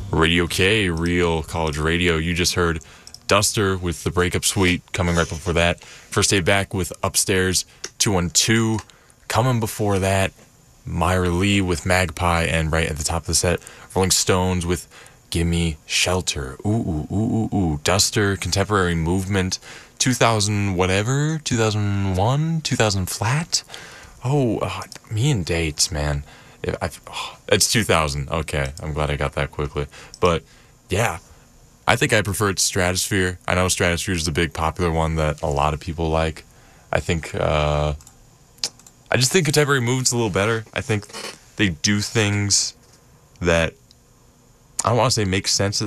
Radio K, Real College Radio. You just heard Duster with the Breakup Suite coming right before that. First Day Back with Upstairs 212. Coming before that, Myra Lee with Magpie. And right at the top of the set, Rolling Stones with Gimme Shelter. Ooh. Duster, Contemporary Movement, 2000 whatever, 2001, 2000 flat. Me and dates, man. It's 2000. Okay, I'm glad I got that quickly. But yeah, I think I prefer Stratosphere. I know Stratosphere is the big popular one that a lot of people like. I think I just think Contemporary Movement's a little better. I think they do things that I don't want to say make sense.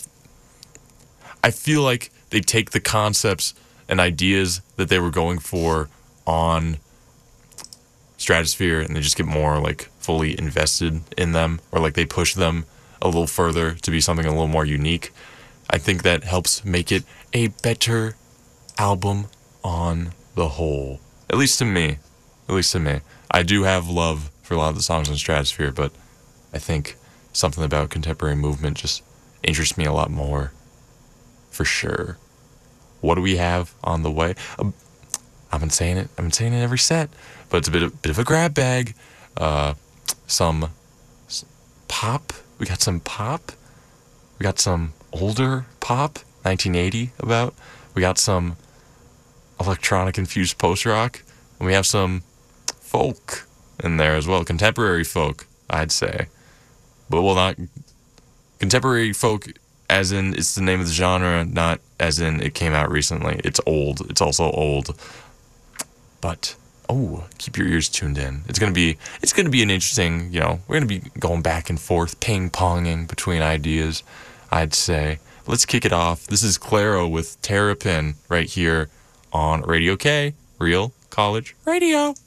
I feel like they take the concepts and ideas that they were going for on Stratosphere and they just get more like fully invested in them, or like they push them a little further to be something a little more unique. I think that helps make it a better album on the whole. At least to me. I do have love for a lot of the songs on Stratosphere, but I think something about Contemporary Movement just interests me a lot more. For sure. What do we have on the way? I've been saying it every set, but it's a bit of a grab bag. Some pop. We got some pop. We got some older pop, 1980 about. We got some electronic infused post rock, and we have some folk in there as well. Contemporary folk, I'd say. But not contemporary folk as in it's the name of the genre, not as in it came out recently. It's old. It's also old. But keep your ears tuned in. It's gonna be an interesting, we're gonna be going back and forth, ping-ponging between ideas, I'd say. Let's kick it off. This is Claro with Terrapin right here on Radio K, Real College Radio.